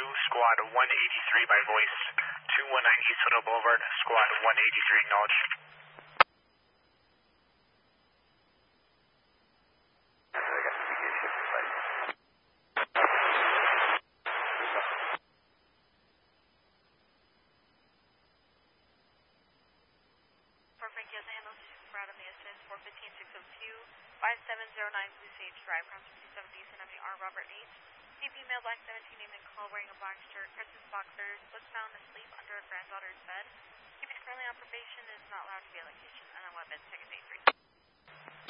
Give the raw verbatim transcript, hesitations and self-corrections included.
two, squad one eighty-three by voice, two one nine East Hotel Boulevard, squad one eighty-three, acknowledge. Perfect, yes, I handle route on the S S four fifteen six oh two, five seven zero nine Blue Sage Drive, ground fifty-seven Eastern Avenue, R. Robert H. C P male black seventeen, named and call, wearing a black shirt, Christmas boxers, was found asleep under a granddaughter's bed. He is currently on probation and is not allowed to be at location. And I'm weapon, second day three.